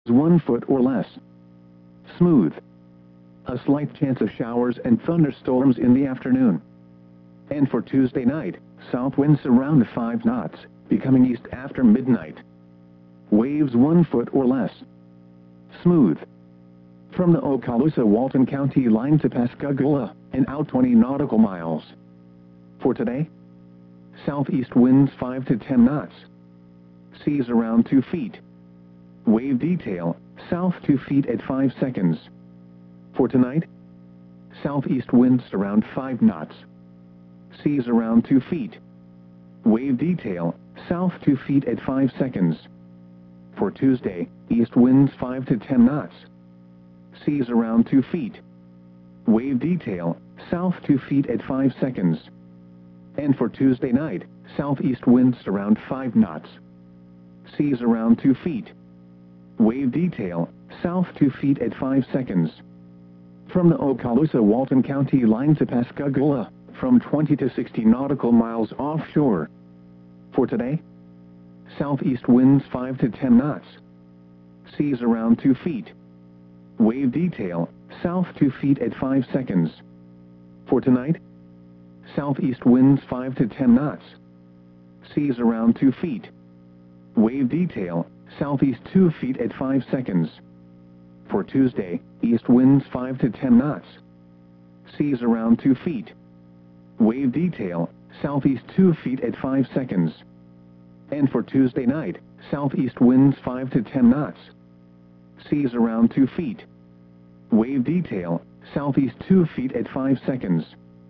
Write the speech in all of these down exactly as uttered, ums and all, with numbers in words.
one foot or less. Smooth. A slight chance of showers and thunderstorms in the afternoon. And for Tuesday night, south winds around five knots, becoming east after midnight. Waves one foot or less. Smooth. From the Okaloosa-Walton County line to Pascagoula, and out twenty nautical miles. For today, southeast winds five to ten knots. Seas around two feet. Wave detail, south two feet at five seconds. For tonight, southeast winds around five knots. Seas around two feet. Wave detail, south two feet at five seconds. For Tuesday, east winds five to ten knots. Seas around two feet. Wave detail, south two feet at five seconds. And for Tuesday night, southeast winds around five knots. Seas around two feet. Wave detail, south two feet at five seconds. From the Okaloosa-Walton County line to Pascagoula, from twenty to sixty nautical miles offshore. For today, southeast winds five to ten knots. Seas around two feet. Wave detail, south two feet at five seconds. For tonight, southeast winds five to ten knots. Seas around two feet. Wave detail, southeast two feet at five seconds. For Tuesday, east winds five to ten knots. Seas around two feet. Wave detail, southeast two feet at five seconds. And for Tuesday night, southeast winds five to ten knots. Seas around two feet. Wave detail, southeast two feet at five seconds.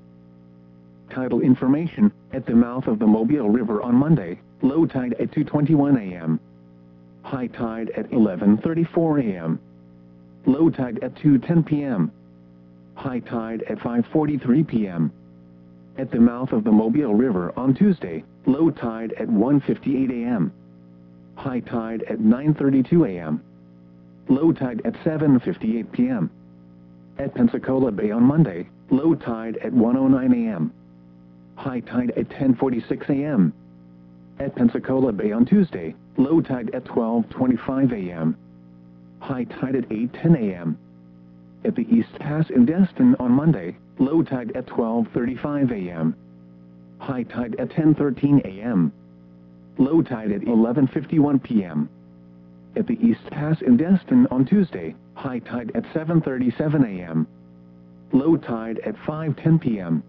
Tidal information, at the mouth of the Mobile River on Monday, low tide at two twenty-one a m High tide at eleven thirty-four a m Low tide at two ten p m High tide at five forty-three p m At the mouth of the Mobile River on Tuesday, low tide at one fifty-eight a m High tide at nine thirty-two a m Low tide at seven fifty-eight p m At Pensacola Bay on Monday, low tide at one oh nine a m High tide at ten forty-six a m At Pensacola Bay on Tuesday, low tide at twelve twenty-five a m High tide at eight ten a m At the East Pass in Destin on Monday, low tide at twelve thirty-five a m High tide at ten thirteen a m Low tide at eleven fifty-one p m At the East Pass in Destin on Tuesday, high tide at seven thirty-seven a m Low tide at five ten p m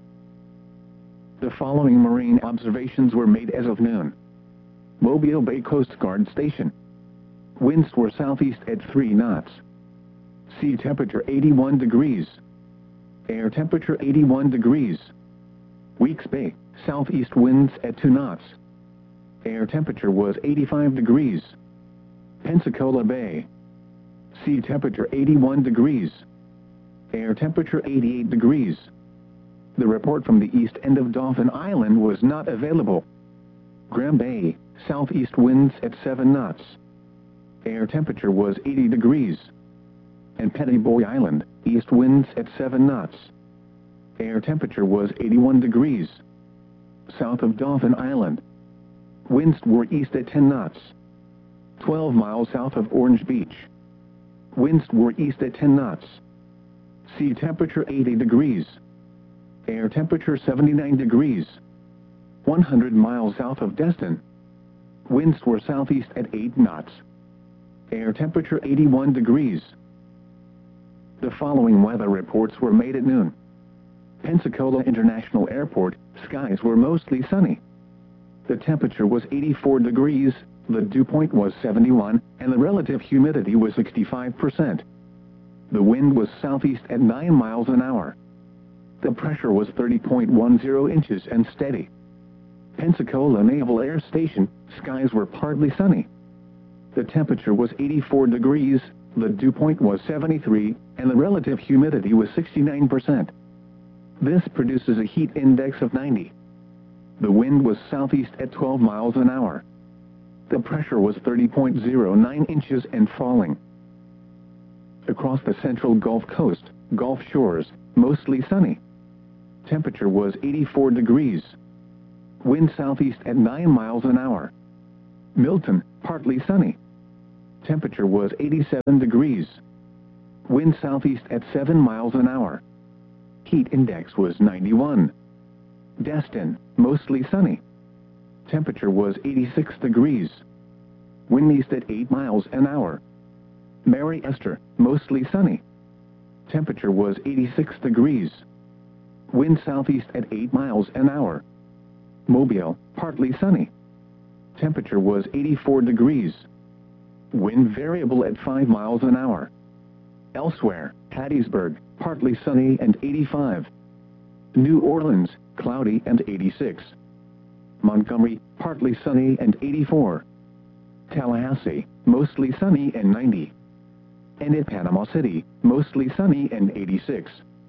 The following marine observations were made as of noon. Mobile Bay Coast Guard Station. Winds were southeast at three knots. Sea temperature eighty-one degrees. Air temperature eighty-one degrees. Weeks Bay, southeast winds at two knots. Air temperature was eighty-five degrees. Pensacola Bay. Sea temperature eighty-one degrees. Air temperature eighty-eight degrees. The report from the east end of Dauphin Island was not available. Graham Bay, southeast winds at seven knots. Air temperature was eighty degrees. And Petty Boy Island, east winds at seven knots. Air temperature was eighty-one degrees. South of Dauphin Island, winds were east at ten knots. twelve miles south of Orange Beach, winds were east at ten knots. Sea temperature eighty degrees. Air temperature seventy-nine degrees. one hundred miles south of Destin, winds were southeast at eight knots. Air temperature eighty-one degrees. The following weather reports were made at noon. Pensacola International Airport, skies were mostly sunny. The temperature was eighty-four degrees, the dew point was seventy-one, and the relative humidity was sixty-five percent. The wind was southeast at nine miles an hour. The pressure was thirty point one zero inches and steady. Pensacola Naval Air Station, skies were partly sunny. The temperature was eighty-four degrees, the dew point was seventy-three, and the relative humidity was sixty-nine percent. This produces a heat index of ninety. The wind was southeast at twelve miles an hour. The pressure was thirty point zero nine inches and falling. Across the central Gulf Coast, Gulf Shores, mostly sunny. Temperature was eighty-four degrees. Wind southeast at nine miles an hour. Milton, partly sunny. Temperature was eighty-seven degrees. Wind southeast at seven miles an hour. Heat index was ninety-one. Destin, mostly sunny. Temperature was eighty-six degrees. Wind east at eight miles an hour. Mary Esther, mostly sunny. Temperature was eighty-six degrees. Wind southeast at eight miles an hour. Mobile, partly sunny. Temperature was eighty-four degrees. Wind variable at five miles an hour. Elsewhere, Hattiesburg, partly sunny and eighty-five. New Orleans, cloudy and eighty-six. Montgomery, partly sunny and eighty-four. Tallahassee, mostly sunny and ninety. And in Panama City, mostly sunny and eighty-six.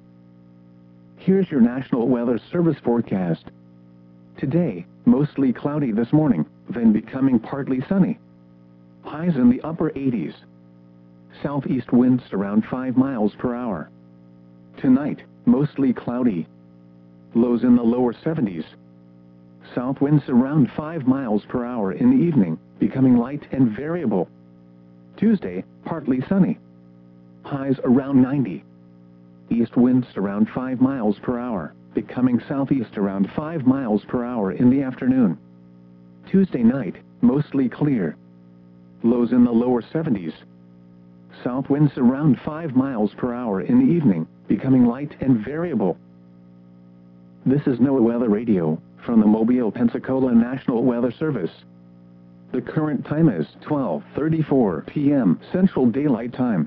Here's your National Weather Service forecast. Today, mostly cloudy this morning, then becoming partly sunny. Highs in the upper eighties. Southeast winds around five miles per hour. Tonight, mostly cloudy. Lows in the lower seventies. South winds around five miles per hour in the evening, becoming light and variable. Tuesday, partly sunny. Highs around ninety. East winds around five miles per hour, becoming southeast around five miles per hour in the afternoon. Tuesday night, mostly clear. Lows in the lower seventies. South winds around five miles per hour in the evening, becoming light and variable. This is NOAA Weather Radio, from the Mobile, Pensacola National Weather Service. The current time is twelve thirty-four p m Central Daylight Time.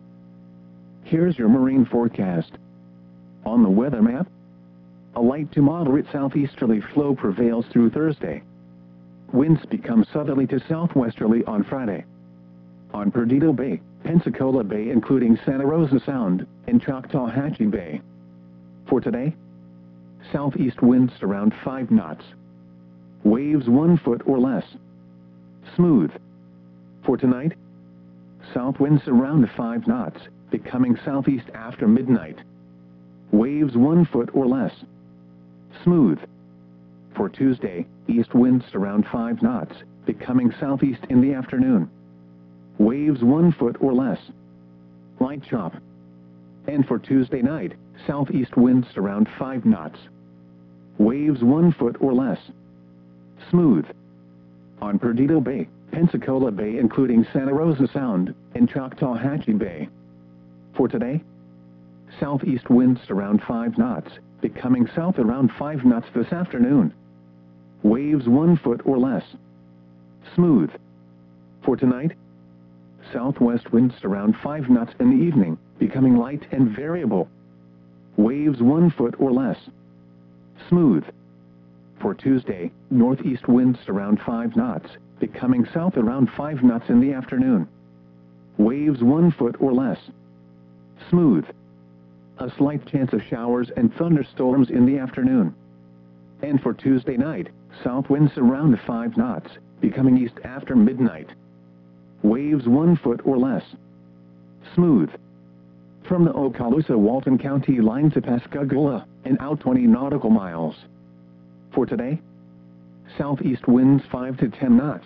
Here's your marine forecast. On the weather map, a light to moderate southeasterly flow prevails through Thursday. Winds become southerly to southwesterly on Friday. On Perdido Bay, Pensacola Bay including Santa Rosa Sound, and Choctawhatchee Bay. For today, southeast winds around five knots. Waves one foot or less. Smooth. For tonight, south winds around five knots, becoming southeast after midnight. Waves one foot or less. Smooth. For Tuesday, east winds around five knots, becoming southeast in the afternoon. Waves one foot or less. Light chop. And for Tuesday night, southeast winds around five knots. Waves one foot or less. Smooth. On Perdido Bay, Pensacola Bay including Santa Rosa Sound, and Choctawhatchee Bay. For today, southeast winds around five knots, becoming south around five knots this afternoon. Waves one foot or less. Smooth. For tonight, southwest winds around five knots in the evening, becoming light and variable. Waves one foot or less. Smooth. For Tuesday, northeast winds around five knots, becoming south around five knots in the afternoon. Waves one foot or less. Smooth. A slight chance of showers and thunderstorms in the afternoon. And for Tuesday night, south winds around five knots, becoming east after midnight. Waves one foot or less. Smooth. From the Okaloosa-Walton County line to Pascagoula, and out twenty nautical miles. For today, southeast winds five to ten knots.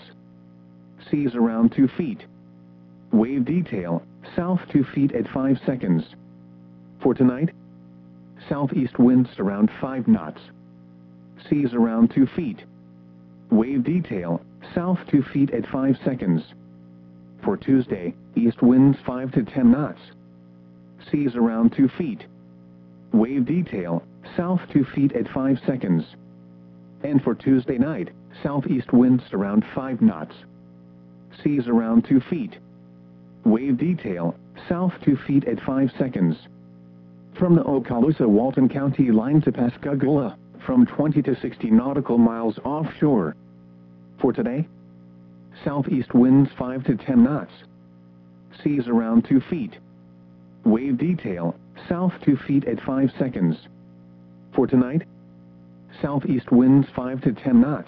Seas around two feet. Wave detail, south two feet at five seconds. For tonight, southeast winds around five knots. Seas around two feet. Wave detail, south two feet at five seconds. For Tuesday, east winds five to ten knots. Seas around two feet. Wave detail, south two feet at five seconds. And for Tuesday night, southeast winds around five knots. Seas around two feet. Wave detail, south two feet at five seconds. From the Okaloosa-Walton County line to Pascagoula, from twenty to sixty nautical miles offshore. For today, southeast winds five to ten knots. Seas around two feet. Wave detail, south two feet at five seconds. For tonight, southeast winds five to ten knots.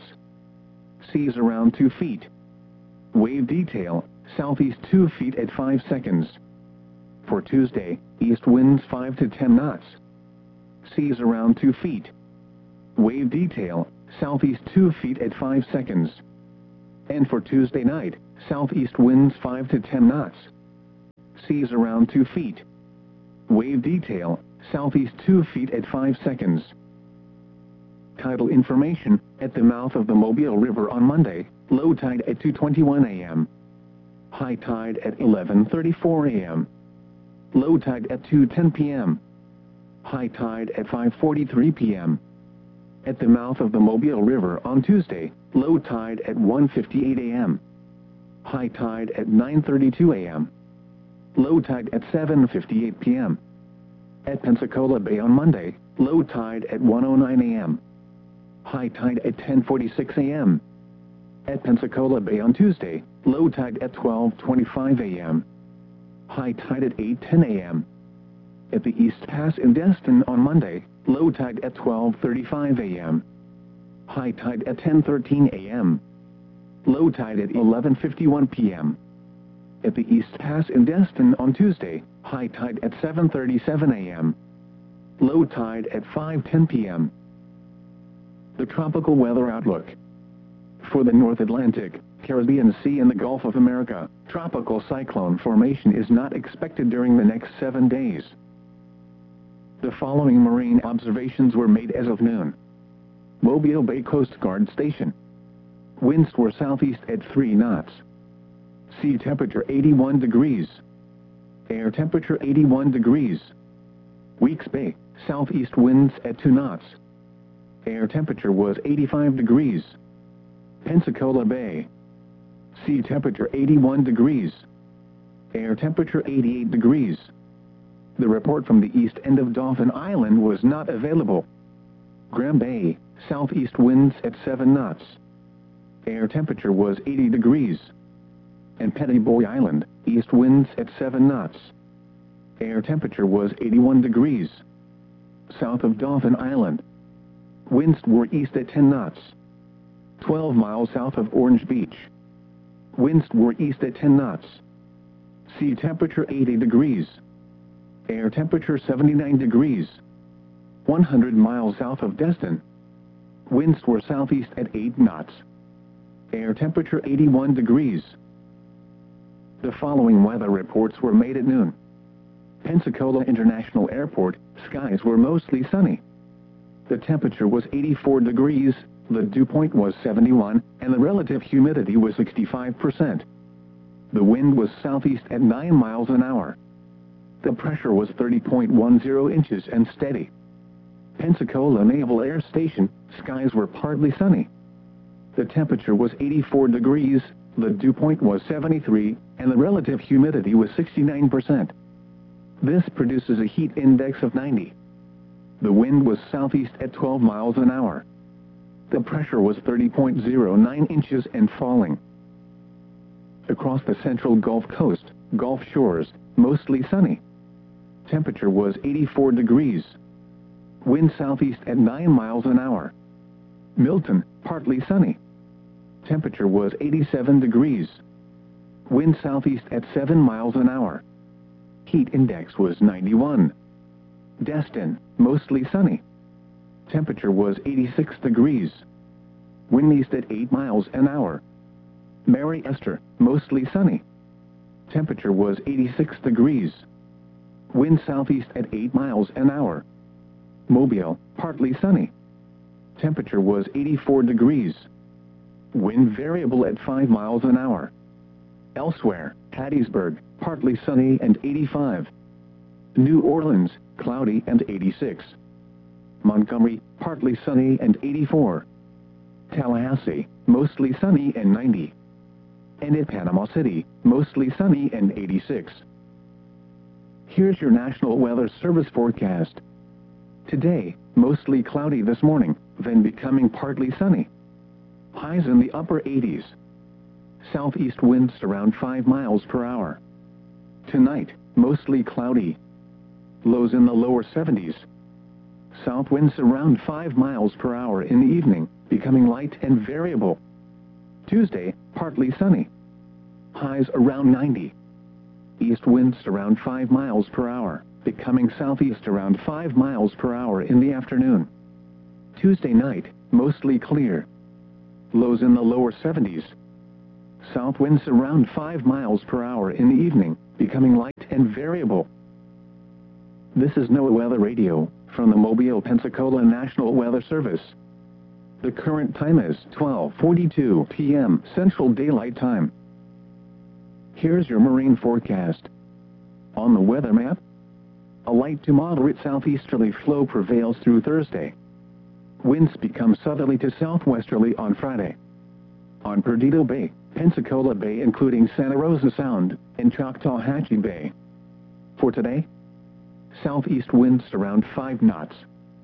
Seas around two feet. Wave detail, southeast two feet at five seconds. For Tuesday, east winds five to ten knots. Seas around two feet. Wave detail, southeast two feet at five seconds. And for Tuesday night, southeast winds five to ten knots. Seas around two feet. Wave detail, southeast two feet at five seconds. Tidal information, at the mouth of the Mobile River on Monday, low tide at two twenty-one a m High tide at eleven thirty-four a m Low tide at two ten p m High tide at five forty-three p m At the mouth of the Mobile River on Tuesday, low tide at one fifty-eight a m High tide at nine thirty-two a m Low tide at seven fifty-eight p m At Pensacola Bay on Monday, low tide at one oh nine a m High tide at ten forty-six a m At Pensacola Bay on Tuesday, low tide at twelve twenty-five a m High tide at eight ten a m At the East Pass in Destin on Monday, low tide at twelve thirty-five a m High tide at ten thirteen a m Low tide at eleven fifty-one p m At the East Pass in Destin on Tuesday, high tide at seven thirty-seven a m Low tide at five ten p m The tropical weather outlook. For the North Atlantic, Caribbean Sea and the Gulf of America, tropical cyclone formation is not expected during the next seven days. The following marine observations were made as of noon. Mobile Bay Coast Guard Station. Winds were southeast at three knots. Sea temperature eighty-one degrees. Air temperature eighty-one degrees. Weeks Bay, southeast winds at two knots. Air temperature was eighty-five degrees. Pensacola Bay. Sea temperature eighty-one degrees. Air temperature eighty-eight degrees. The report from the east end of Dauphin Island was not available. Graham Bay, southeast winds at seven knots. Air temperature was eighty degrees. And Petty Boy Island, east winds at seven knots. Air temperature was eighty-one degrees. South of Dauphin Island, winds were east at ten knots. twelve miles south of Orange Beach, winds were east at ten knots. Sea temperature eighty degrees. Air temperature seventy-nine degrees. one hundred miles south of Destin, winds were southeast at eight knots. Air temperature eighty-one degrees. The following weather reports were made at noon. Pensacola International Airport, skies were mostly sunny. The temperature was eighty-four degrees, the dew point was seventy-one, and the relative humidity was sixty-five percent. The wind was southeast at nine miles an hour. The pressure was thirty point one zero inches and steady. Pensacola Naval Air Station, skies were partly sunny. The temperature was eighty-four degrees, the dew point was seventy-three, and the relative humidity was sixty-nine percent. This produces a heat index of ninety. The wind was southeast at twelve miles an hour. The pressure was thirty point zero nine inches and falling. Across the central Gulf Coast, Gulf Shores, mostly sunny. Temperature was eighty-four degrees. Wind southeast at nine miles an hour. Milton, partly sunny. Temperature was eighty-seven degrees. Wind southeast at seven miles an hour. Heat index was ninety-one. Destin, mostly sunny. Temperature was eighty-six degrees. Wind east at eight miles an hour. Mary Esther, mostly sunny. Temperature was eighty-six degrees. Wind southeast at eight miles an hour. Mobile, partly sunny. Temperature was eighty-four degrees. Wind variable at five miles an hour. Elsewhere, Hattiesburg, partly sunny and eighty-five. New Orleans, cloudy and eighty-six. Montgomery, partly sunny and eighty-four. Tallahassee, mostly sunny and ninety. And at Panama City, mostly sunny and eighty-six. Here's your National Weather Service forecast. Today, mostly cloudy this morning, then becoming partly sunny. Highs in the upper eighties. Southeast winds around five miles per hour. Tonight, mostly cloudy. Lows in the lower seventies. South winds around five miles per hour in the evening, becoming light and variable. Tuesday, partly sunny. Highs around ninety. East winds around five miles per hour, becoming southeast around five miles per hour in the afternoon. Tuesday night, mostly clear. Lows in the lower seventies. south winds around five miles per hour in the evening, becoming light and variable. This is NOAA Weather Radio, from the Mobile, Pensacola National Weather Service. The current time is twelve forty-two p m Central Daylight Time. Here's your marine forecast. On the weather map, a light to moderate southeasterly flow prevails through Thursday. Winds become southerly to southwesterly on Friday. On Perdido Bay, Pensacola Bay including Santa Rosa Sound, and Choctawhatchee Bay. For today, southeast winds around five knots.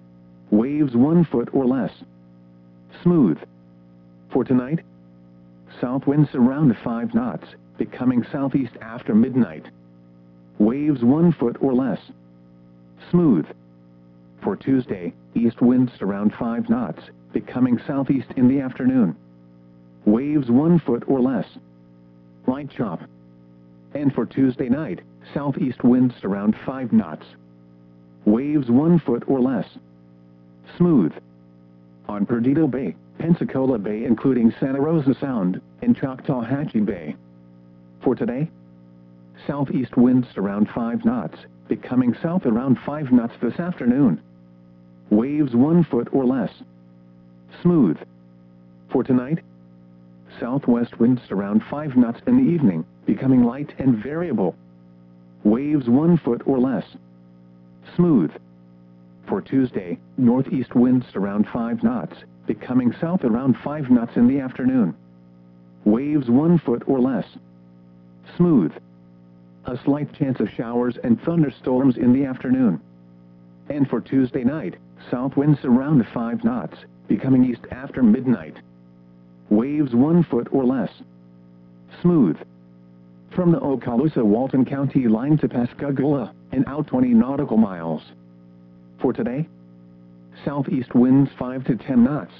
Waves one foot or less. Smooth. For tonight, south winds around five knots, becoming southeast after midnight. Waves one foot or less. Smooth. For Tuesday, east winds around five knots, becoming southeast in the afternoon. Waves one foot or less. Light chop. And for Tuesday night, southeast winds around five knots. Waves one foot or less. Smooth. On Perdido Bay, Pensacola Bay including Santa Rosa Sound, and Choctawhatchee Bay. For today, southeast winds around five knots, becoming south around five knots this afternoon. Waves one foot or less. Smooth. For tonight, southwest winds around five knots in the evening, becoming light and variable. Waves one foot or less. Smooth. For Tuesday, northeast winds around five knots, becoming south around five knots in the afternoon. Waves one foot or less. Smooth. A slight chance of showers and thunderstorms in the afternoon. And for Tuesday night, south winds around five knots, becoming east after midnight. Waves one foot or less. Smooth. From the Okaloosa-Walton County line to Pascagoula, and out twenty nautical miles. For today, southeast winds five to ten knots.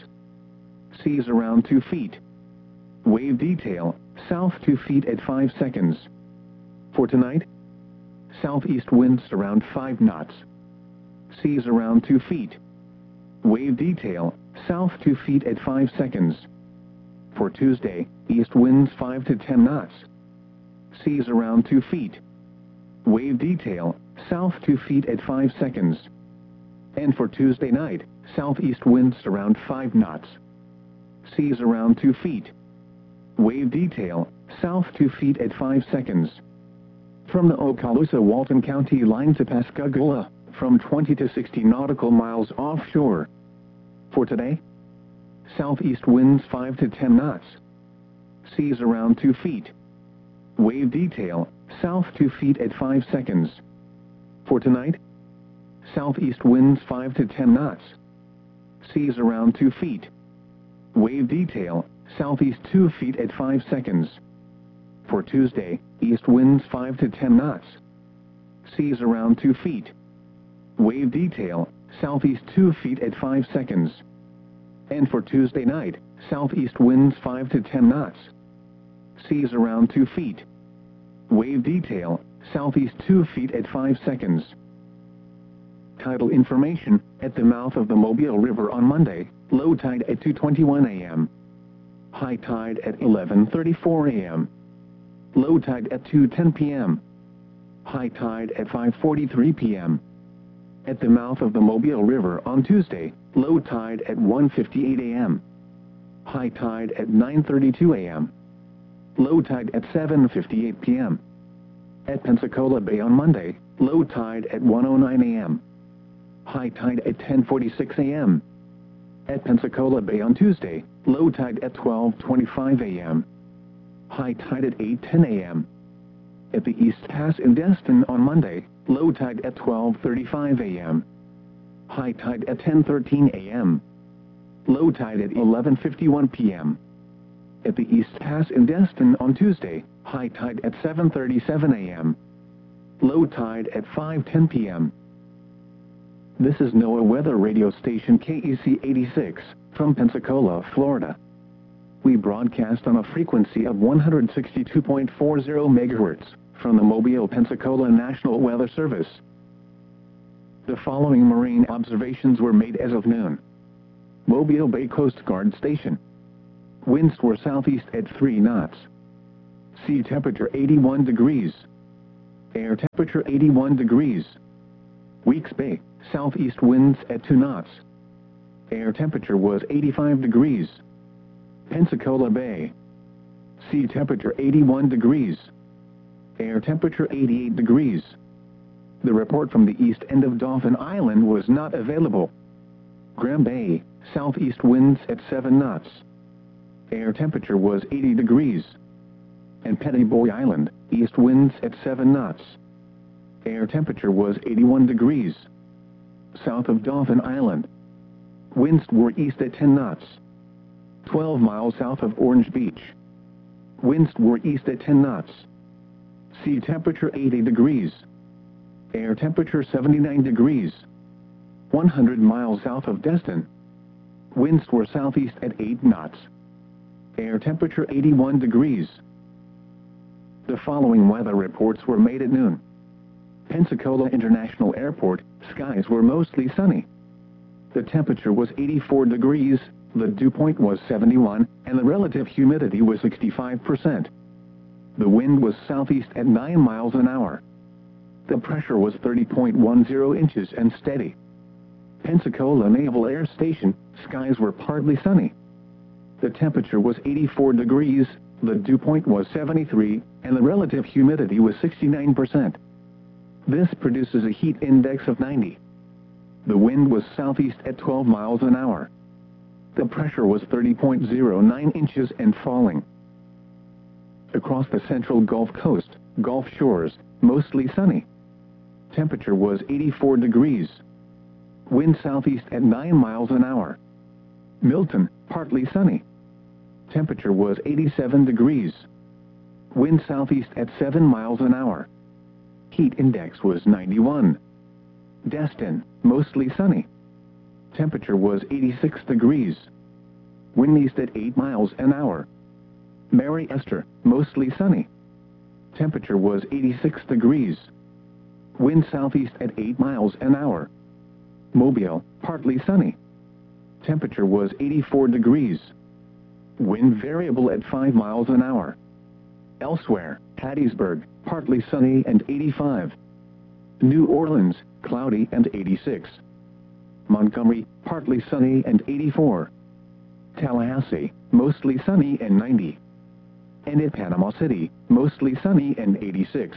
Seas around two feet. Wave detail, south two feet at five seconds. For tonight, southeast winds around five knots. Seas around two feet. Wave detail, south two feet at five seconds. For Tuesday, east winds five to ten knots. Seas around two feet. Wave detail, south two feet at five seconds. And for Tuesday night, southeast winds around five knots. Seas around two feet. Wave detail, south two feet at five seconds. From the Okaloosa-Walton County line to Pascagoula, from twenty to sixty nautical miles offshore. For today, southeast winds five to ten knots. Seas around two feet. Wave detail, south two feet at five seconds. For tonight, southeast winds five to ten knots. Seas around two feet. Wave detail, southeast two feet at five seconds. For Tuesday, east winds five to ten knots. Seas around two feet. Wave detail, southeast two feet at five seconds. And for Tuesday night, southeast winds five to ten knots. Seas around two feet. Wave detail, southeast two feet at five seconds. Tidal information, at the mouth of the Mobile River on Monday, low tide at two twenty-one a m High tide at eleven thirty-four a m Low tide at two ten p m High tide at five forty-three p m At the mouth of the Mobile River on Tuesday, low tide at one fifty-eight a m High tide at nine thirty-two a m Low tide at seven fifty-eight p m At Pensacola Bay on Monday, low tide at one oh nine a m High tide at ten forty-six a m At Pensacola Bay on Tuesday, low tide at twelve twenty-five a m High tide at eight ten a m At the East Pass in Destin on Monday, low tide at twelve thirty-five a m High tide at ten thirteen a m Low tide at eleven fifty-one p m At the East Pass in Destin on Tuesday, high tide at seven thirty-seven a m Low tide at five ten p m This is NOAA Weather Radio Station K E C eighty-six, from Pensacola, Florida. We broadcast on a frequency of one hundred sixty-two point four zero megahertz, from the Mobile, Pensacola National Weather Service. The following marine observations were made as of noon. Mobile Bay Coast Guard Station. Winds were southeast at three knots. Sea temperature eighty-one degrees. Air temperature eighty-one degrees. Weeks Bay, southeast winds at two knots. Air temperature was eighty-five degrees. Pensacola Bay. Sea temperature eighty-one degrees. Air temperature eighty-eight degrees. The report from the east end of Dauphin Island was not available. Graham Bay, southeast winds at seven knots. Air temperature was eighty degrees. And Petty Boy Island, east winds at seven knots. Air temperature was eighty-one degrees. South of Dauphin Island. Winds were east at ten knots. twelve miles south of Orange Beach. Winds were east at ten knots. Sea temperature eighty degrees. Air temperature seventy-nine degrees. one hundred miles south of Destin. Winds were southeast at eight knots. Air temperature eighty-one degrees. The following weather reports were made at noon. Pensacola International Airport, skies were mostly sunny. The temperature was eighty-four degrees, the dew point was seventy-one, and the relative humidity was sixty-five percent. The wind was southeast at nine miles an hour. The pressure was thirty point one zero inches and steady. Pensacola Naval Air Station, skies were partly sunny. The temperature was eighty-four degrees, the dew point was seventy-three, and the relative humidity was sixty-nine percent. This produces a heat index of ninety. The wind was southeast at twelve miles an hour. The pressure was thirty point zero nine inches and falling. Across the central Gulf Coast, Gulf Shores, mostly sunny. Temperature was eighty-four degrees. Wind southeast at nine miles an hour. Milton, partly sunny. Temperature was eighty-seven degrees. Wind southeast at seven miles an hour. Heat index was ninety-one. Destin, mostly sunny. Temperature was eighty-six degrees. Wind east at eight miles an hour. Mary Esther, mostly sunny. Temperature was eighty-six degrees. Wind southeast at eight miles an hour. Mobile, partly sunny. Temperature was eighty-four degrees. Wind variable at five miles an hour. Elsewhere, Hattiesburg, partly sunny and eighty-five. New Orleans, cloudy and eighty-six. Montgomery, partly sunny and eighty-four. Tallahassee, mostly sunny and ninety. And at Panama City, mostly sunny and eighty-six.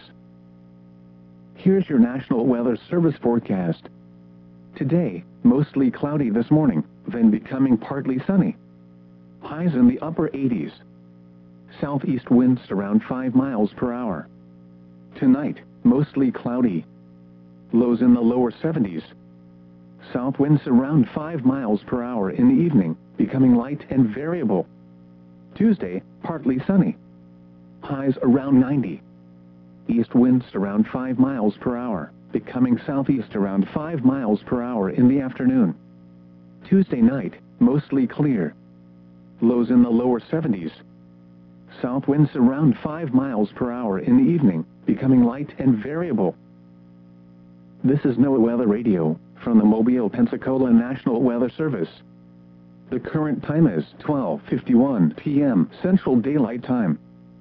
Here's your National Weather Service forecast. Today, mostly cloudy this morning, then becoming partly sunny. Highs in the upper eighties. Southeast winds around five miles per hour. Tonight, mostly cloudy. Lows in the lower seventies. South winds around five miles per hour in the evening, becoming light and variable. Tuesday, partly sunny. Highs around ninety. East winds around five miles per hour, becoming southeast around five miles per hour in the afternoon. Tuesday night, mostly clear. Lows in the lower seventies. South winds around five miles per hour in the evening, becoming light and variable. This is NOAA Weather Radio, from the Mobile, Pensacola National Weather Service. The current time is twelve fifty-one p m Central Daylight Time.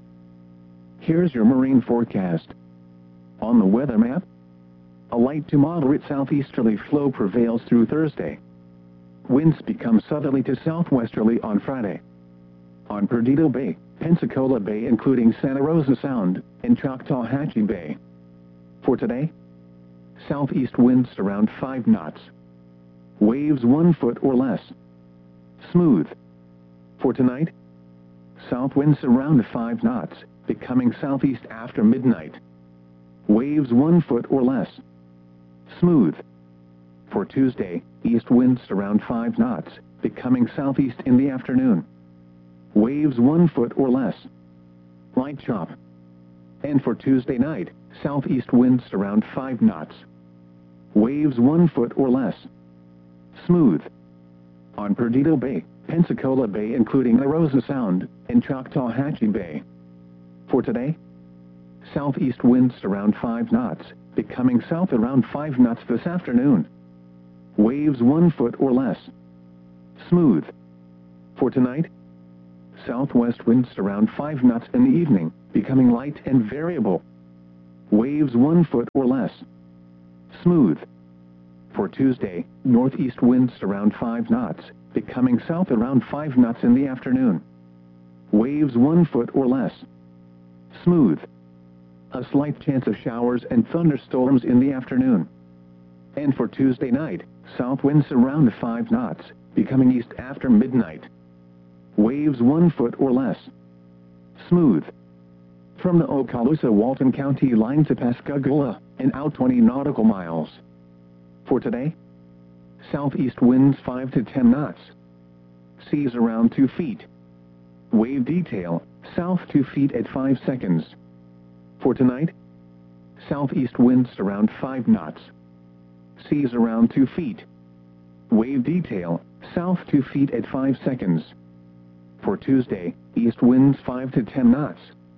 Here's your marine forecast. On the weather map, a light to moderate southeasterly flow prevails through Thursday. Winds become southerly to southwesterly on Friday. On Perdido Bay, Pensacola Bay including Santa Rosa Sound, and Choctawhatchee Bay. For today, southeast winds around five knots. Waves one foot or less. Smooth. For tonight, south winds around five knots, becoming southeast after midnight. Waves one foot or less. Smooth. For Tuesday, east winds around five knots, becoming southeast in the afternoon. Waves one foot or less. Light chop. And for Tuesday night, southeast winds around five knots. Waves one foot or less. Smooth. On Perdido Bay, Pensacola Bay including La Rosa Sound, and Choctawhatchee Bay. For today, southeast winds around five knots, becoming south around five knots this afternoon. Waves one foot or less. Smooth. For tonight, southwest winds around five knots in the evening, becoming light and variable. Waves one foot or less. Smooth. For Tuesday, northeast winds around five knots, becoming south around five knots in the afternoon. Waves one foot or less. Smooth. A slight chance of showers and thunderstorms in the afternoon. And for Tuesday night, south winds around five knots, becoming east after midnight. Waves one foot or less. Smooth. From the Okaloosa-Walton County line to Pascagoula, and out twenty nautical miles. For today, southeast winds five to ten knots. Seas around two feet. Wave detail, south two feet at five seconds. For tonight, southeast winds around five knots. Seas around two feet. Wave detail, south two feet at five seconds. For Tuesday, east winds five to ten knots.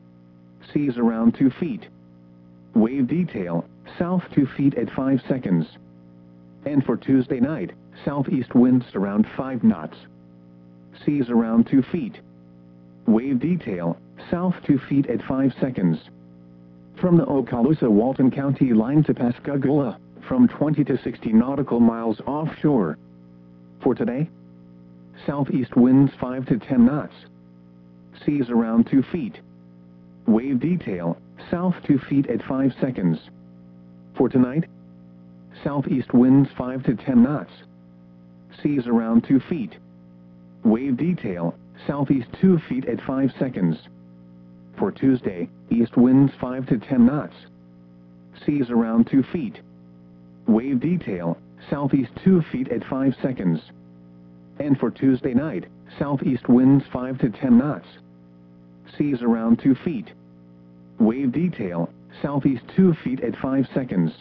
Seas around two feet. Wave detail, south two feet at five seconds. And for Tuesday night, southeast winds around five knots. Seas around two feet. Wave detail, south two feet at five seconds. From the Okaloosa-Walton County line to Pascagoula, from twenty to sixty nautical miles offshore. For today, southeast winds five to ten knots. Seas around two feet. Wave detail, south two feet at five seconds. For tonight, southeast winds five to ten knots. Seas around two feet. Wave detail, southeast two feet at five seconds. For Tuesday, east winds five to ten knots. Seas around two feet. Wave detail, southeast two feet at five seconds. And for Tuesday night, southeast winds five to ten knots. Seas around two feet. Wave detail, southeast two feet at five seconds.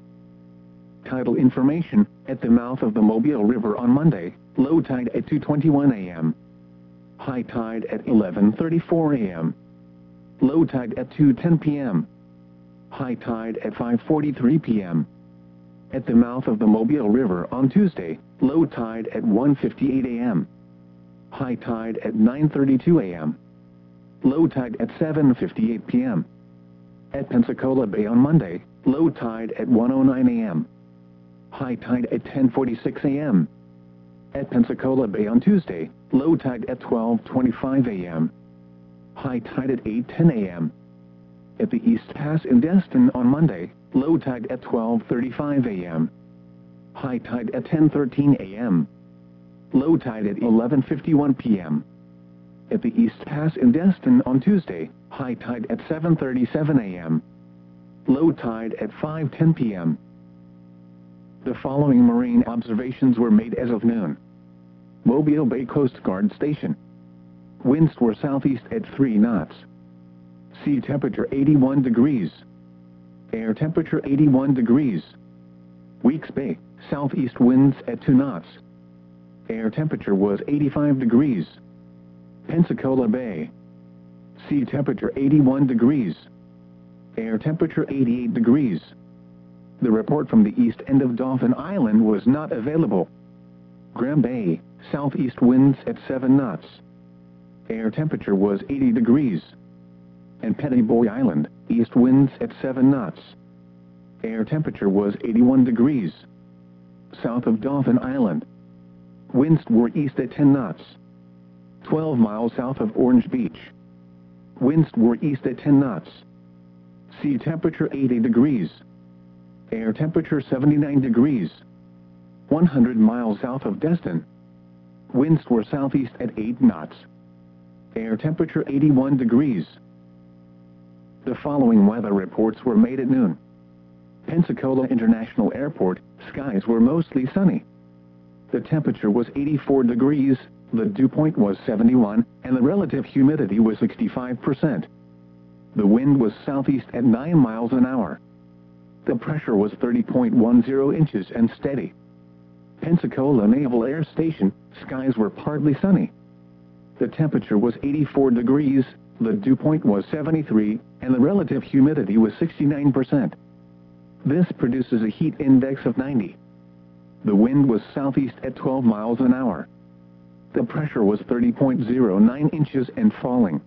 Tidal information, at the mouth of the Mobile River on Monday, low tide at two twenty-one a m High tide at eleven thirty-four a m Low tide at two ten p m High tide at five forty-three p m At the mouth of the Mobile River on Tuesday, low tide at one fifty-eight a m High tide at nine thirty-two a m Low tide at seven fifty-eight p m At Pensacola Bay on Monday, low tide at one oh nine a m High tide at ten forty-six a m At Pensacola Bay on Tuesday, low tide at twelve twenty-five a m High tide at eight ten a m At the East Pass in Destin on Monday, low tide at twelve thirty-five a m High tide at ten thirteen a m Low tide at eleven fifty-one p m At the East Pass in Destin on Tuesday, high tide at seven thirty-seven a m Low tide at five ten p m The following marine observations were made as of noon. Mobile Bay Coast Guard Station. Winds were southeast at three knots. Sea temperature eighty-one degrees. Air temperature eighty-one degrees. Weeks Bay, southeast winds at two knots. Air temperature was eighty-five degrees. Pensacola Bay. Sea temperature eighty-one degrees. Air temperature eighty-eight degrees. The report from the east end of Dauphin Island was not available. Graham Bay, southeast winds at seven knots. Air temperature was eighty degrees. And Petty Boy Island, east winds at seven knots. Air temperature was eighty-one degrees. South of Dauphin Island, winds were east at ten knots. twelve miles south of Orange Beach, winds were east at ten knots. Sea temperature eighty degrees. Air temperature seventy-nine degrees. one hundred miles south of Destin, winds were southeast at eight knots. Air temperature eighty-one degrees. The following weather reports were made at noon. Pensacola International Airport, skies were mostly sunny. The temperature was eighty-four degrees, the dew point was seventy-one, and the relative humidity was sixty-five percent. The wind was southeast at nine miles an hour. The pressure was thirty point one zero inches and steady. Pensacola Naval Air Station, skies were partly sunny. The temperature was eighty-four degrees, the dew point was seventy-three, and the relative humidity was sixty-nine percent. This produces a heat index of ninety. The wind was southeast at twelve miles an hour. The pressure was thirty point zero nine inches and falling.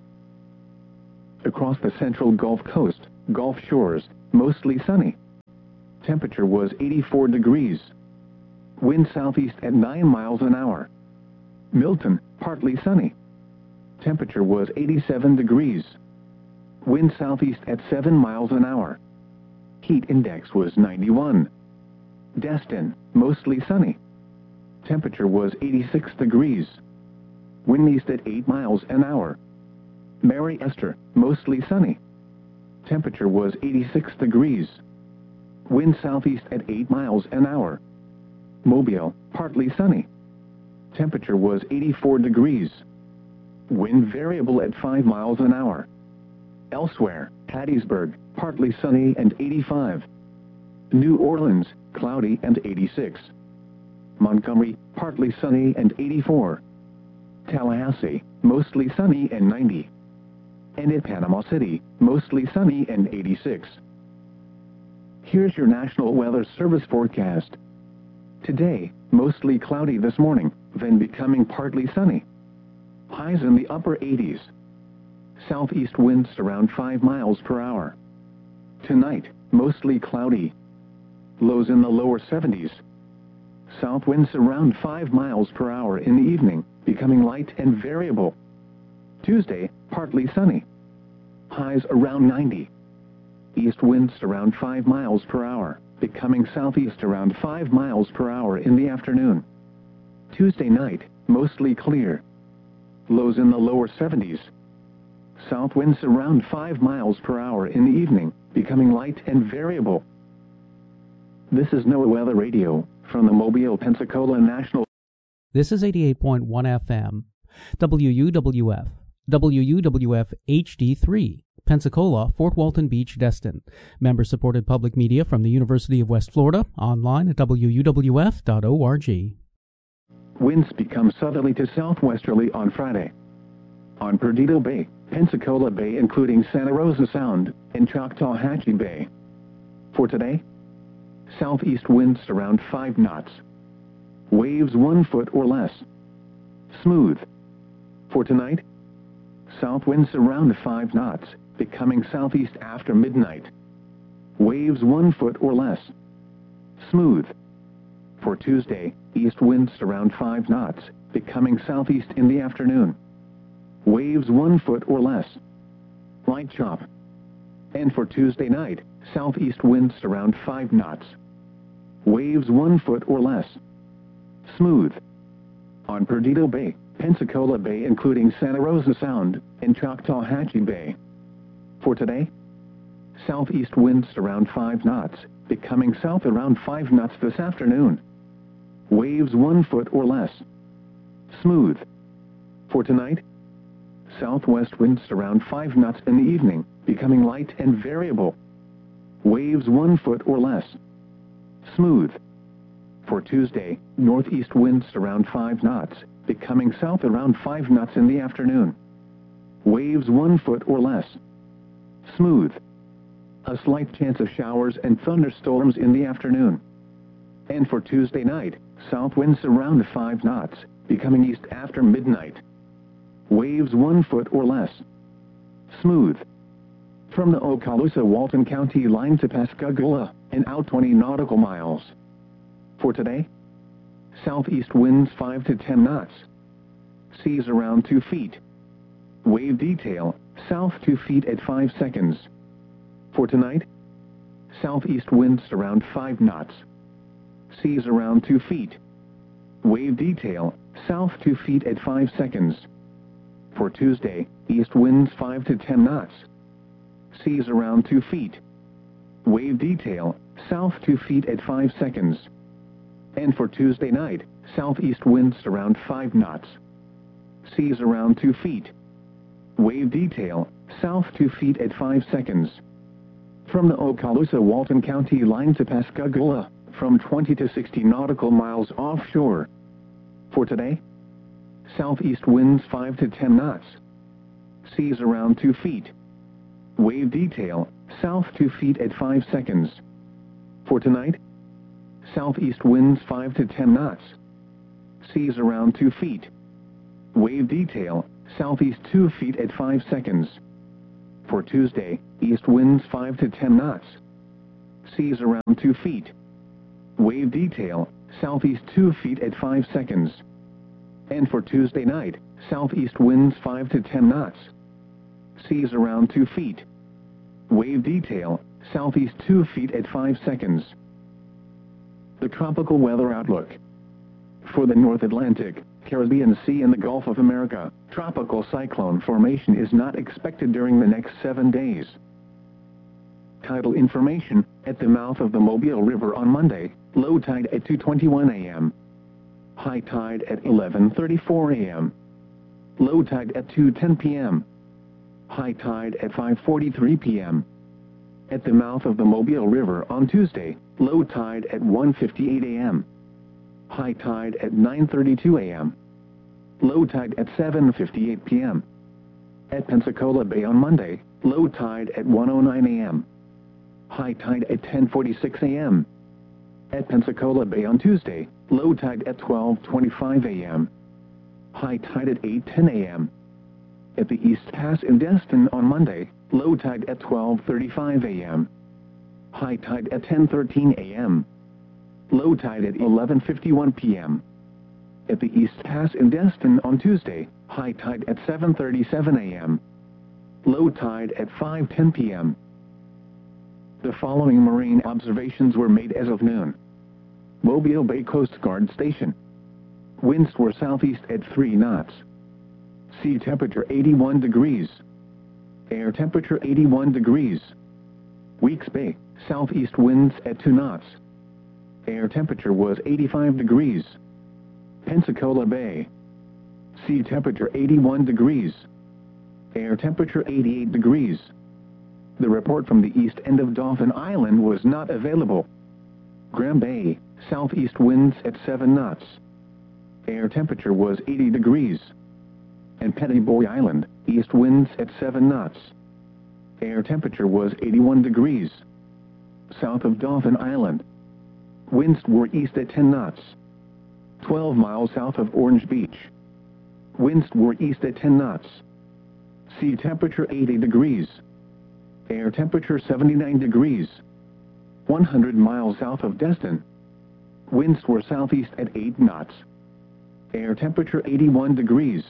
Across the central Gulf Coast, Gulf shores, mostly sunny. Temperature was eighty-four degrees. Wind southeast at nine miles an hour. Milton, partly sunny. Temperature was eighty-seven degrees. Wind southeast at seven miles an hour. Heat index was ninety-one. Destin, mostly sunny. Temperature was eighty-six degrees. Wind east at eight miles an hour. Mary Esther, mostly sunny. Temperature was eighty-six degrees. Wind southeast at eight miles an hour. Mobile, partly sunny. Temperature was eighty-four degrees. Wind variable at five miles an hour. Elsewhere, Hattiesburg, partly sunny and eighty-five. New Orleans, cloudy and eighty-six. Montgomery, partly sunny and eighty-four. Tallahassee, mostly sunny and ninety. And at Panama City, mostly sunny and eighty-six. Here's your National Weather Service forecast. Today, mostly cloudy this morning, then becoming partly sunny. Highs in the upper eighties. Southeast winds around five miles per hour. Tonight, mostly cloudy. Lows in the lower seventies. South winds around five miles per hour in the evening, becoming light and variable. Tuesday, partly sunny. Highs around ninety. East winds around five miles per hour, becoming southeast around five miles per hour in the afternoon. Tuesday night, mostly clear. Lows in the lower seventies. South winds around five miles per hour in the evening, becoming light and variable. This is NOAA Weather Radio, from the Mobile, Pensacola National. This is eighty-eight point one F M, W U W F, W U W F H D three, Pensacola, Fort Walton Beach, Destin. Member-supported public media from the University of West Florida, online at W U W F dot org. Winds become southerly to southwesterly on Friday. On Perdido Bay, Pensacola Bay including Santa Rosa Sound, and Choctawhatchee Bay. For today, southeast winds around five knots. Waves one foot or less. Smooth. For tonight, south winds around five knots, becoming southeast after midnight. Waves one foot or less. Smooth. For Tuesday, east winds around five knots, becoming southeast in the afternoon. Waves one foot or less. Light chop. And for Tuesday night, southeast winds around five knots. Waves one foot or less. Smooth. On Perdido Bay, Pensacola Bay including Santa Rosa Sound, and Choctawhatchee Bay. For today, southeast winds around five knots, becoming south around five knots this afternoon. Waves one foot or less. Smooth. For tonight, southwest winds around five knots in the evening, becoming light and variable. Waves one foot or less. Smooth. For Tuesday, northeast winds around five knots, becoming south around five knots in the afternoon. Waves one foot or less. Smooth. A slight chance of showers and thunderstorms in the afternoon. And for Tuesday night, south winds around five knots, becoming east after midnight. Waves one foot or less. Smooth. From the Okaloosa-Walton County line to Pascagoula, and out twenty nautical miles. For today, southeast winds five to ten knots. Seas around two feet. Wave detail, south two feet at five seconds. For tonight, southeast winds around five knots. Seas around two feet. Wave detail, south two feet at five seconds. For Tuesday, east winds five to ten knots. Seas around two feet. Wave detail, south two feet at five seconds. And for Tuesday night, southeast winds around five knots. Seas around two feet. Wave detail, south two feet at five seconds. From the Okaloosa-Walton County line to Pascagoula, from twenty to sixty nautical miles offshore. For today, southeast winds five to ten knots. Seas around two feet. Wave detail, south two feet at five seconds. For tonight, southeast winds five to ten knots. Seas around two feet. Wave detail, southeast two feet at five seconds. For Tuesday, east winds five to ten knots. Seas around two feet. Wave detail, southeast two feet at five seconds. And for Tuesday night, southeast winds five to ten knots. Seas around two feet. Wave detail, southeast two feet at five seconds. The tropical weather outlook. For the North Atlantic, Caribbean Sea and the Gulf of America, tropical cyclone formation is not expected during the next seven days. Tidal information, at the mouth of the Mobile River on Monday, low tide at two twenty-one a m High tide at eleven thirty-four a m Low tide at two ten p m High tide at five forty-three p m At the mouth of the Mobile River on Tuesday, low tide at one fifty-eight a m High tide at nine thirty-two a m Low tide at seven fifty-eight p m At Pensacola Bay on Monday, low tide at one oh nine a m High tide at ten forty-six a m At Pensacola Bay on Tuesday, low tide at twelve twenty-five a m High tide at eight ten a m At the East Pass in Destin on Monday, low tide at twelve thirty-five a m High tide at ten thirteen a m Low tide at eleven fifty-one p m At the East Pass in Destin on Tuesday, high tide at seven thirty-seven a m Low tide at five ten p m The following marine observations were made as of noon. Mobile Bay Coast Guard Station. Winds were southeast at three knots. Sea temperature eighty-one degrees. Air temperature eighty-one degrees. Weeks Bay, southeast winds at two knots. Air temperature was eighty-five degrees. Pensacola Bay. Sea temperature eighty-one degrees. Air temperature eighty-eight degrees. The report from the east end of Dauphin Island was not available. Graham Bay, southeast winds at seven knots. Air temperature was eighty degrees. And Petty Boy Island, east winds at seven knots. Air temperature was eighty-one degrees. South of Dauphin Island, winds were east at ten knots. twelve miles south of Orange Beach, winds were east at ten knots. Sea temperature eighty degrees. Air temperature seventy-nine degrees. one hundred miles south of Destin, winds were southeast at eight knots. Air temperature eighty-one degrees.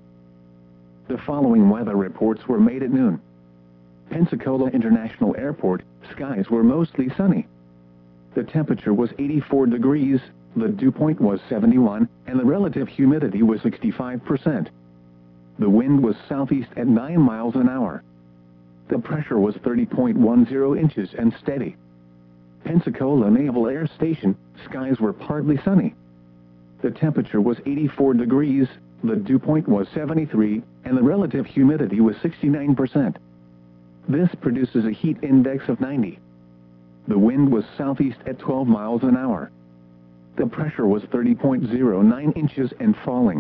The following weather reports were made at noon. Pensacola International Airport, skies were mostly sunny. The temperature was eighty-four degrees, the dew point was seventy-one, and the relative humidity was sixty-five percent. The wind was southeast at nine miles an hour. The pressure was thirty point one zero inches and steady. Pensacola Naval Air Station, skies were partly sunny. The temperature was eighty-four degrees, the dew point was seventy-three, and the relative humidity was sixty-nine percent. This produces a heat index of ninety. The wind was southeast at twelve miles an hour. The pressure was thirty point zero nine inches and falling.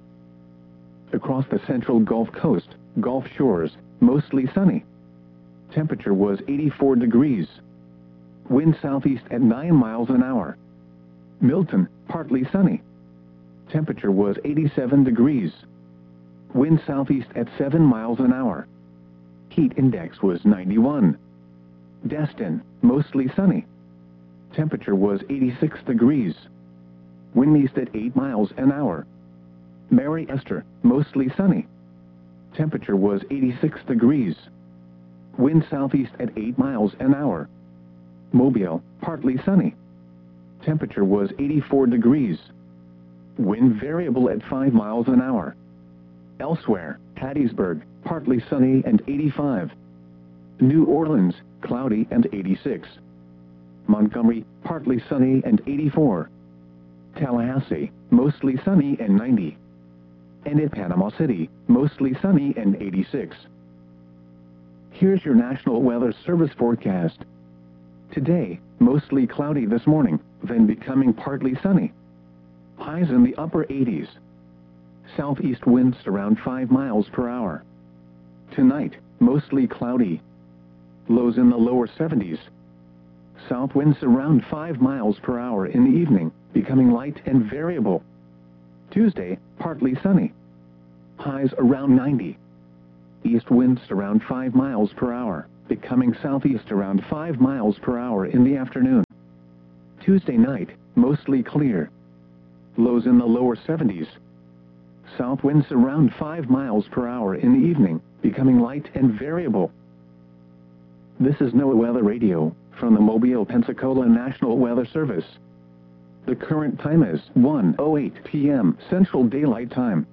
Across the central Gulf Coast, Gulf Shores, mostly sunny. Temperature was eighty-four degrees. Wind southeast at nine miles an hour. Milton, partly sunny. Temperature was eighty-seven degrees. Wind southeast at seven miles an hour. Heat index was ninety-one. Destin, mostly sunny. Temperature was eighty-six degrees. Wind east at eight miles an hour. Mary Esther, mostly sunny. Temperature was eighty-six degrees. Wind southeast at eight miles an hour. Mobile, partly sunny. Temperature was eighty-four degrees. Wind variable at five miles an hour. Elsewhere, Hattiesburg, partly sunny and eighty-five. New Orleans, cloudy and eighty-six. Montgomery, partly sunny and eighty-four. Tallahassee, mostly sunny and ninety. And at Panama City, mostly sunny and eighty-six. Here's your National Weather Service forecast. Today, mostly cloudy this morning, then becoming partly sunny. Highs in the upper eighties. Southeast winds around five miles per hour. Tonight, mostly cloudy. Lows in the lower seventies. South winds around five miles per hour in the evening, becoming light and variable. Tuesday, partly sunny. highs around ninety. East winds around five miles per hour, becoming southeast around five miles per hour in the afternoon. Tuesday night, mostly clear. Lows in the lower seventies. South winds around five miles per hour in the evening, becoming light and variable. This is NOAA Weather Radio, from the Mobile, Pensacola National Weather Service. The current time is one oh eight p m Central Daylight Time.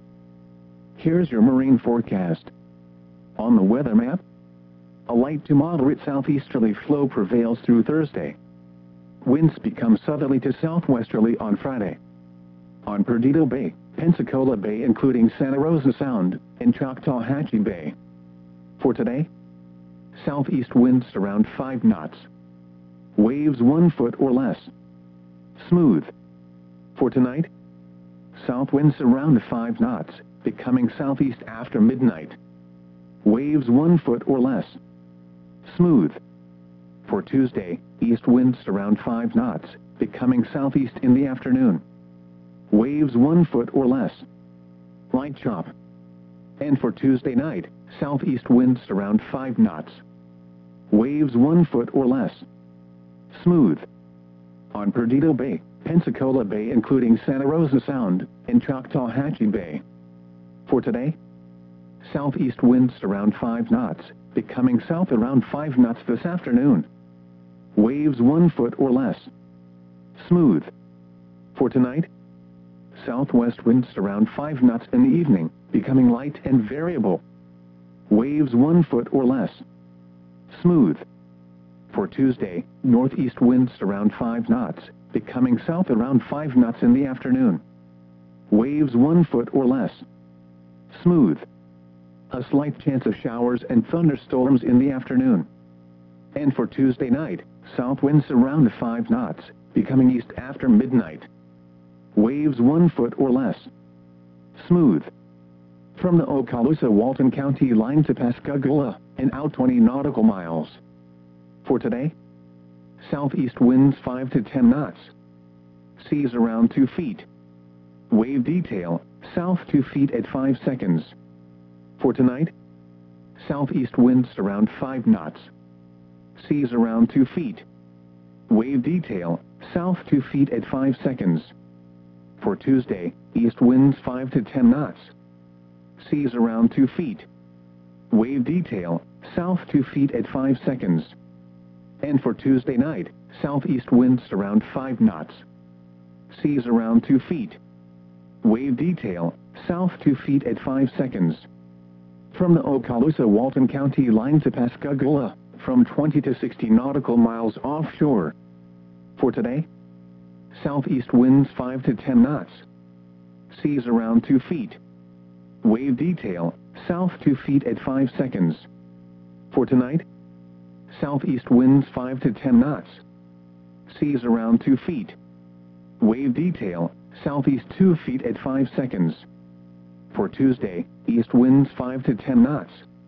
Here's your marine forecast. On the weather map, a light to moderate southeasterly flow prevails through Thursday. Winds become southerly to southwesterly on Friday. On Perdido Bay, Pensacola Bay including Santa Rosa Sound, and Choctawhatchee Bay. For today, southeast winds around five knots. Waves one foot or less. Smooth. For tonight, south winds around five knots, becoming southeast after midnight. Waves one foot or less. Smooth. For Tuesday, east winds around five knots, becoming southeast in the afternoon. Waves one foot or less. Light chop. And for Tuesday night, southeast winds around five knots. Waves one foot or less. Smooth. On Perdido Bay, Pensacola Bay including Santa Rosa Sound, and Choctawhatchee Bay. For today, southeast winds around five knots, becoming south around five knots this afternoon. Waves one foot or less. Smooth. For tonight, southwest winds around five knots in the evening, becoming light and variable. Waves one foot or less. Smooth. For Tuesday, northeast winds around five knots, becoming south around five knots in the afternoon. Waves one foot or less. Smooth. A slight chance of showers and thunderstorms in the afternoon. And for Tuesday night, south winds around five knots, becoming east after midnight. Waves one foot or less. Smooth. From the Okaloosa-Walton County line to Pascagoula, and out twenty nautical miles. For today, southeast winds five to ten knots. Seas around two feet. Wave detail, south two feet at five seconds. For tonight, southeast winds around five knots. Seas around two feet. Wave detail, south two feet at five seconds. For Tuesday, east winds five to ten knots. Seas around two feet. Wave detail, south two feet at five seconds. And for Tuesday night, southeast winds around five knots. Seas around two feet. Wave detail, south two feet at five seconds. From the Okaloosa-Walton County line to Pascagoula, from twenty to sixty nautical miles offshore. For today, southeast winds five to ten knots. Seas around two feet. Wave detail, south two feet at five seconds. For tonight, southeast winds five to ten knots. Seas around two feet. Wave detail, southeast two feet at five seconds. For Tuesday, east winds five to ten knots.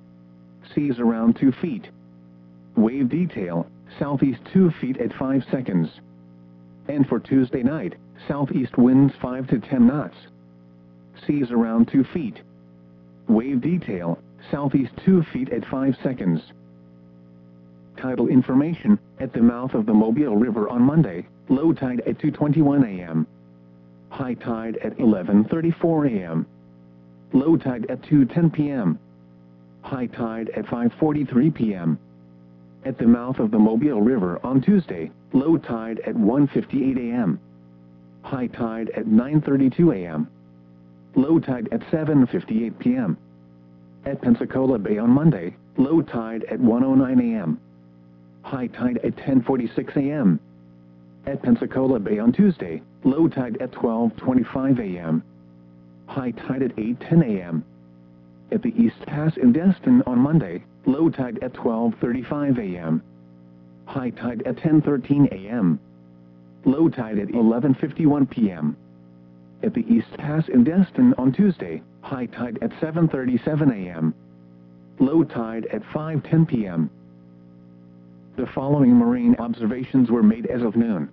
Seas around two feet. Wave detail, southeast two feet at five seconds. And for Tuesday night, southeast winds five to ten knots. Seas around two feet. Wave detail, southeast two feet at five seconds. Tidal information, at the mouth of the Mobile River on Monday, low tide at two twenty-one a m High tide at eleven thirty-four a m Low tide at two ten p m High tide at five forty-three p m At the mouth of the Mobile River on Tuesday, low tide at one fifty-eight a m High tide at nine thirty-two a m Low tide at seven fifty-eight p m At Pensacola Bay on Monday, low tide at one oh nine a m High tide at ten forty-six a m At Pensacola Bay on Tuesday, low tide at twelve twenty-five a m High tide at eight ten a m At the East Pass in Destin on Monday, low tide at twelve thirty-five a m High tide at ten thirteen a m Low tide at eleven fifty-one p m At the East Pass in Destin on Tuesday, high tide at seven thirty-seven a m Low tide at five ten p m The following marine observations were made as of noon.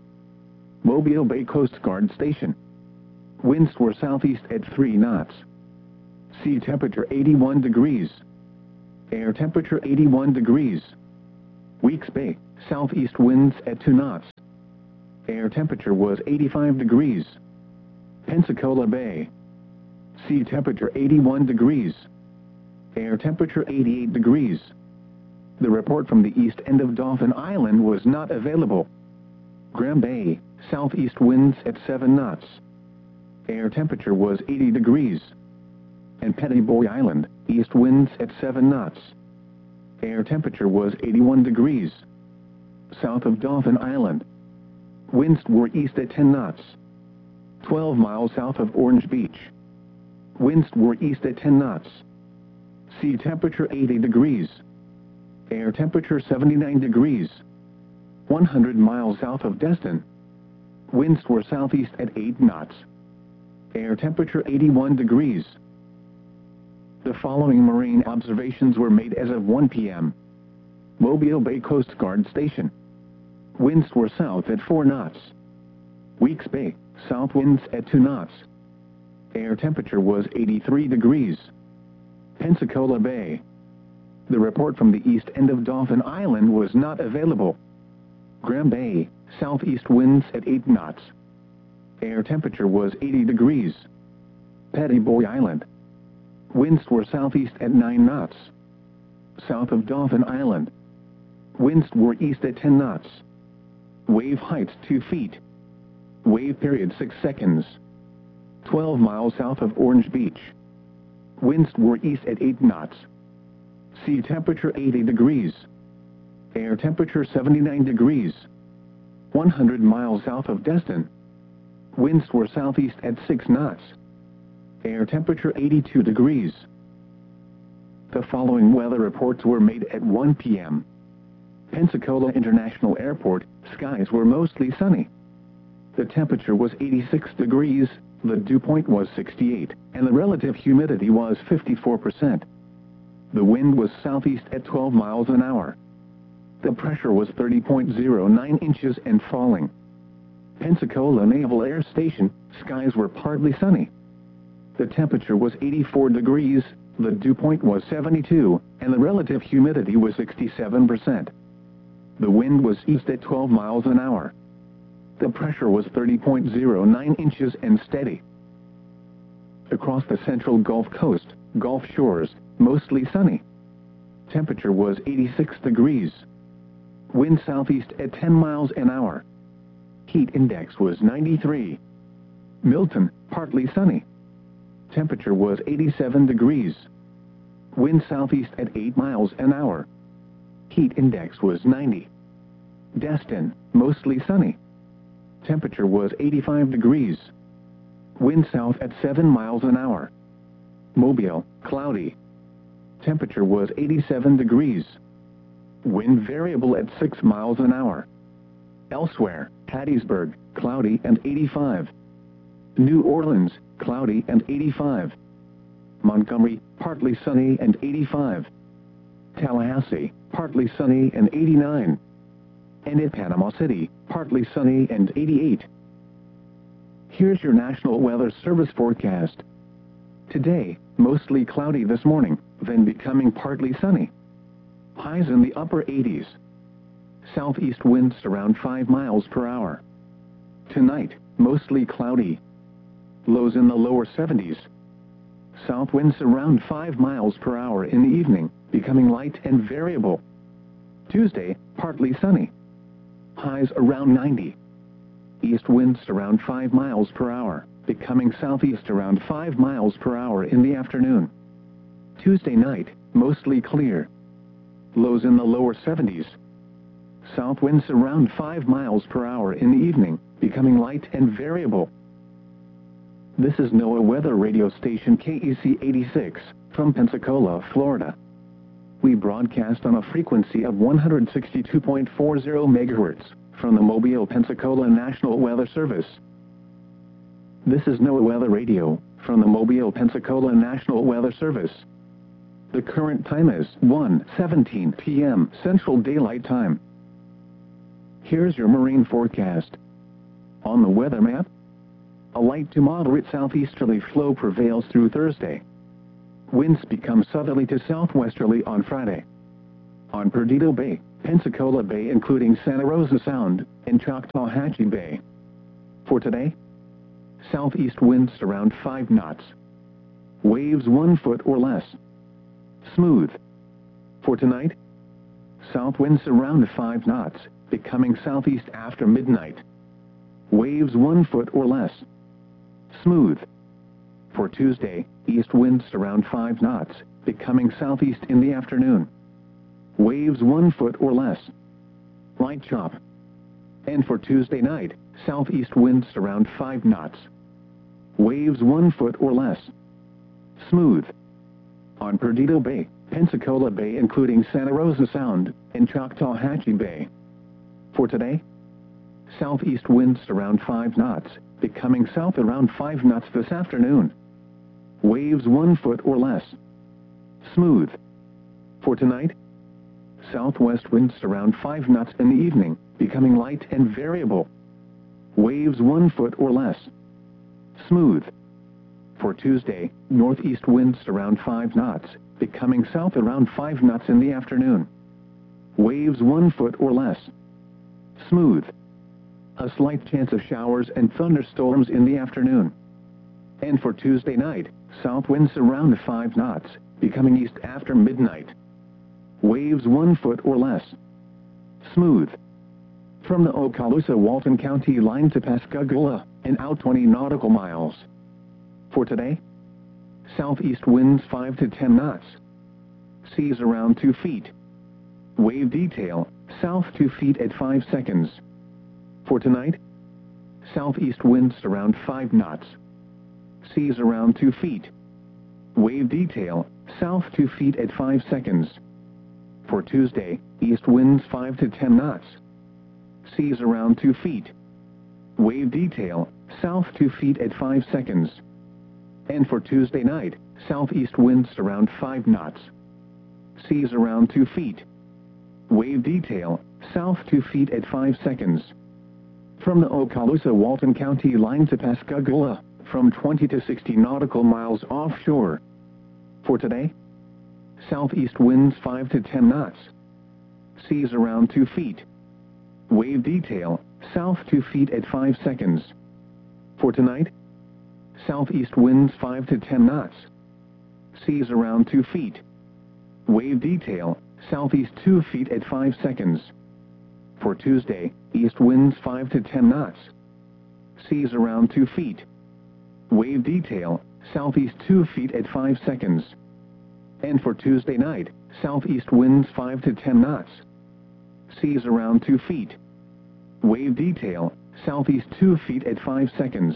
Mobile Bay Coast Guard Station. Winds were southeast at three knots. Sea temperature eighty-one degrees. Air temperature eighty-one degrees. Weeks Bay, southeast winds at two knots. Air temperature was eighty-five degrees. Pensacola Bay. Sea temperature eighty-one degrees. Air temperature eighty-eight degrees. The report from the east end of Dauphin Island was not available. Graham Bay, southeast winds at seven knots. Air temperature was eighty degrees. And Petty Boy Island, east winds at seven knots. Air temperature was eighty-one degrees. South of Dauphin Island. Winds were east at ten knots. twelve miles south of Orange Beach. Winds were east at ten knots. Sea temperature eighty degrees. Air temperature seventy-nine degrees. one hundred miles south of Destin. Winds were southeast at eight knots. Air temperature eighty-one degrees. The following marine observations were made as of one p m Mobile Bay Coast Guard Station. Winds were south at four knots. Weeks Bay, south winds at two knots. Air temperature was eighty-three degrees. Pensacola Bay. The report from the east end of Dauphin Island was not available. Graham Bay, southeast winds at eight knots. Air temperature was eighty degrees. Petty Boy Island. Winds were southeast at nine knots. South of Dauphin Island. Winds were east at ten knots. Wave heights two feet. Wave period six seconds. twelve miles south of Orange Beach. Winds were east at eight knots. Sea temperature eighty degrees. Air temperature seventy-nine degrees. one hundred miles south of Destin. Winds were southeast at six knots. Air temperature eighty-two degrees. The following weather reports were made at one p m Pensacola International Airport, skies were mostly sunny. The temperature was eighty-six degrees, the dew point was sixty-eight, and the relative humidity was fifty-four percent. The wind was southeast at twelve miles an hour. The pressure was thirty point zero nine inches and falling. Pensacola Naval Air Station, skies were partly sunny. The temperature was eighty-four degrees, the dew point was seventy-two, and the relative humidity was sixty-seven percent. The wind was east at twelve miles an hour. The pressure was thirty point zero nine inches and steady. Across the central Gulf Coast, Gulf Shores, mostly sunny. Temperature was eighty-six degrees. Wind southeast at ten miles an hour. Heat index was ninety-three. Milton, partly sunny. Temperature was eighty-seven degrees. Wind southeast at eight miles an hour. Heat index was ninety. Destin, mostly sunny. Temperature was eighty-five degrees. Wind south at seven miles an hour. Mobile, cloudy. Temperature was eighty-seven degrees. Wind variable at six miles an hour. Elsewhere, Hattiesburg, cloudy and eighty-five. New Orleans, cloudy and eighty-five. Montgomery, partly sunny and eighty-five. Tallahassee, partly sunny and eighty-nine. And in Panama City, partly sunny and eighty-eight. Here's your National Weather Service forecast. Today, mostly cloudy this morning, then becoming partly sunny. Highs in the upper eighties. Southeast winds around five miles per hour. Tonight, mostly cloudy. Lows in the lower seventies. South winds around five miles per hour in the evening, becoming light and variable. Tuesday, partly sunny. Highs around ninety. East winds around five miles per hour, becoming southeast around five miles per hour in the afternoon. Tuesday night, mostly clear. Lows in the lower seventies. South winds around five miles per hour in the evening, becoming light and variable. This is NOAA Weather Radio Station K E C eighty-six, from Pensacola, Florida. We broadcast on a frequency of one hundred sixty-two point four zero megahertz, from the Mobile, Pensacola National Weather Service. This is NOAA Weather Radio, from the Mobile, Pensacola National Weather Service. The current time is one seventeen p m Central Daylight Time. Here's your marine forecast. On the weather map, a light to moderate southeasterly flow prevails through Thursday. Winds become southerly to southwesterly on Friday. On Perdido Bay, Pensacola Bay including Santa Rosa Sound, and Choctawhatchee Bay. For today, southeast winds around five knots. Waves one foot or less. Smooth. For tonight, south winds around five knots, becoming southeast after midnight. Waves one foot or less. Smooth. For Tuesday, east winds around five knots, becoming southeast in the afternoon. Waves one foot or less. Light chop. And for Tuesday night, southeast winds around five knots. Waves one foot or less. Smooth. On Perdido Bay, Pensacola Bay including Santa Rosa Sound, and Choctawhatchee Bay. For today, southeast winds around five knots, becoming south around five knots this afternoon. Waves one foot or less. Smooth. For tonight, southwest winds around five knots in the evening, becoming light and variable. Waves one foot or less. Smooth. For Tuesday, northeast winds around five knots, becoming south around five knots in the afternoon. Waves one foot or less. Smooth. A slight chance of showers and thunderstorms in the afternoon. And for Tuesday night, south winds around five knots, becoming east after midnight. Waves one foot or less. Smooth. From the Okaloosa-Walton County line to Pascagoula, and out twenty nautical miles. For today, southeast winds five to ten knots. Seas around two feet. Wave detail, south two feet at five seconds. For tonight, southeast winds around five knots. Seas around two feet. Wave detail, south two feet at five seconds. For Tuesday, east winds five to ten knots. Seas around two feet. Wave detail, south two feet at five seconds. And for Tuesday night, southeast winds around five knots. Seas around two feet. Wave detail, south two feet at five seconds. From the Okaloosa-Walton County line to Pascagoula, from twenty to sixty nautical miles offshore. For today, southeast winds five to ten knots. Seas around two feet. Wave detail, south two feet at five seconds. For tonight, southeast winds five to ten knots. Seas around two feet. Wave detail, southeast two feet at five seconds. For Tuesday, east winds five to ten knots. Seas around two feet. Wave detail, southeast two feet at five seconds. And for Tuesday night, southeast winds five to ten knots. Seas around two feet. Wave detail, southeast two feet at five seconds.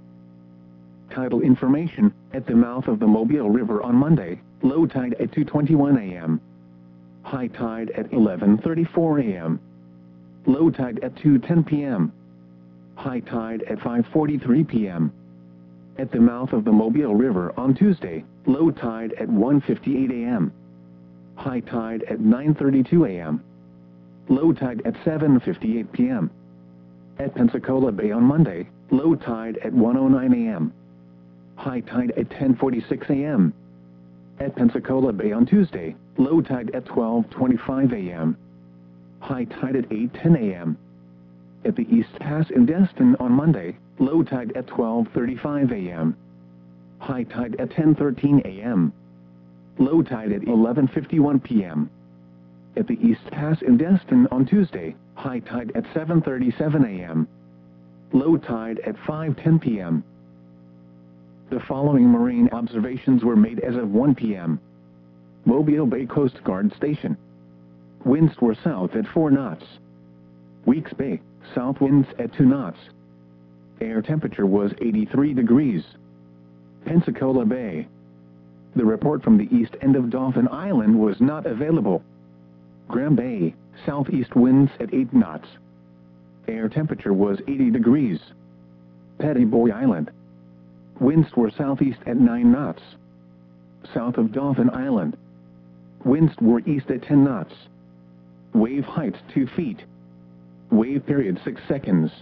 Tidal information, at the mouth of the Mobile River on Monday, low tide at two twenty-one a m High tide at eleven thirty-four a m Low tide at two ten p m High tide at five forty-three p m At the mouth of the Mobile River on Tuesday, low tide at one fifty-eight a m High tide at nine thirty-two a m Low tide at seven fifty-eight p m At Pensacola Bay on Monday, low tide at one oh nine a m High tide at ten forty-six a m At Pensacola Bay on Tuesday, low tide at twelve twenty-five a m High tide at eight ten a m At the East Pass in Destin on Monday, low tide at twelve thirty-five a m High tide at ten thirteen a m Low tide at eleven fifty-one p m At the East Pass in Destin on Tuesday, high tide at seven thirty-seven a m Low tide at five ten p m The following marine observations were made as of one p m Mobile Bay Coast Guard Station. Winds were south at four knots. Weeks Bay, south winds at two knots. Air temperature was eighty-three degrees. Pensacola Bay. The report from the east end of Dauphin Island was not available. Graham Bay, southeast winds at eight knots. Air temperature was eighty degrees. Petty Boy Island. Winds were southeast at nine knots. South of Dauphin Island. Winds were east at ten knots. Wave height two feet. Wave period six seconds.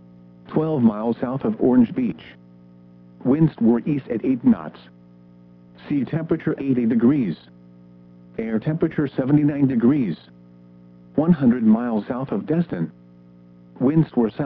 twelve miles south of Orange Beach. Winds were east at eight knots. Sea temperature eighty degrees. Air temperature seventy-nine degrees. one hundred miles south of Destin. Winds were south.